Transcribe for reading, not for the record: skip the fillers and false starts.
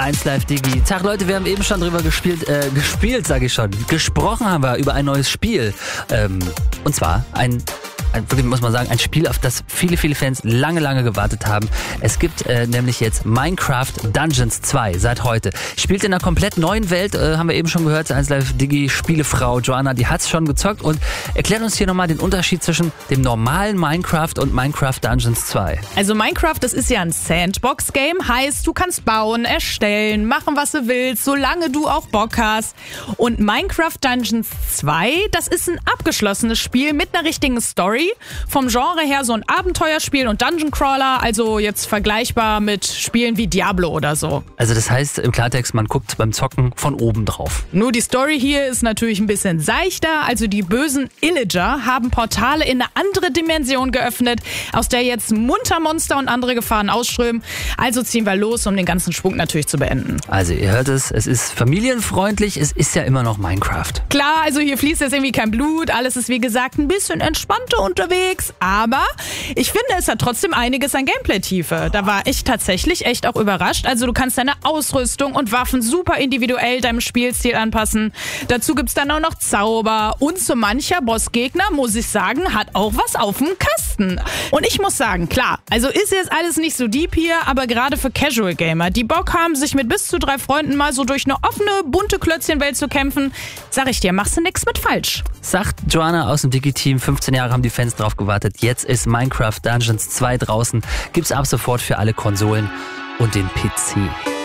1 Live Digi. Tag Leute, wir haben eben schon drüber gesprochen haben wir über ein neues Spiel. Und zwar wirklich muss man sagen, ein Spiel, auf das viele Fans lange gewartet haben. Es gibt nämlich jetzt Minecraft Dungeons 2 seit heute. Spielt in einer komplett neuen Welt, haben wir eben schon gehört. 1 Live Digi Spielefrau Joanna, die hat's schon gezockt und erklärt uns hier nochmal den Unterschied zwischen dem normalen Minecraft und Minecraft Dungeons 2. Also Minecraft, das ist ja ein Sandbox-Game, heißt, du kannst bauen, erstellen, machen, was du willst, solange du auch Bock hast. Und Minecraft Dungeons 2, das ist ein abgeschlossenes Spiel mit einer richtigen Story. Vom Genre her so ein Abenteuerspiel und Dungeon Crawler, also jetzt vergleichbar mit Spielen wie Diablo oder so. Also das heißt im Klartext, man guckt beim Zocken von oben drauf. Nur die Story hier ist natürlich ein bisschen seichter. Also die bösen Illager haben Portale in eine andere Dimension geöffnet, aus der jetzt munter Monster und andere Gefahren ausströmen. Also ziehen wir los, um den ganzen Spuk natürlich zu beenden. Also ihr hört es ist familienfreundlich, es ist ja immer noch Minecraft. Klar, also hier fließt jetzt irgendwie kein Blut, alles ist wie gesagt ein bisschen entspannter unterwegs, aber ich finde, es hat trotzdem einiges an Gameplay-Tiefe. Da war ich tatsächlich echt auch überrascht. Also du kannst deine Ausrüstung und Waffen super individuell deinem Spielstil anpassen. Dazu gibt's dann auch noch Zauber und so mancher Bossgegner, muss ich sagen, hat auch was auf dem Kasten. Und ich muss sagen, klar, also ist jetzt alles nicht so deep hier, aber gerade für Casual-Gamer, die Bock haben, sich mit bis zu 3 Freunden mal so durch eine offene, bunte Klötzchenwelt zu kämpfen, sag ich dir, machst du nix mit falsch. Sagt Joanna aus dem Digi-Team, 15 Jahre haben die Fans drauf gewartet. Jetzt ist Minecraft Dungeons 2 draußen. Gibt's ab sofort für alle Konsolen und den PC.